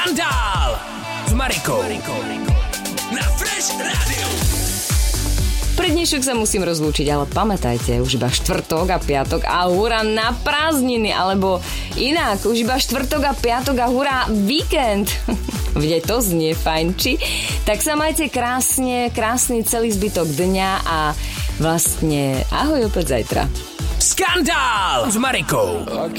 Skandál s Marikou na Fresh Radio. Pre dnešok sa musím rozlúčiť, ale pamätajte, už iba štvrtok a piatok a hurá na prázdniny, alebo inak, už iba štvrtok a piatok a hurá víkend. Veď to znie fajn, či? Tak sa majte krásne, krásny celý zbytok dňa a vlastne ahoj opäť zajtra. Skandál s Marikou.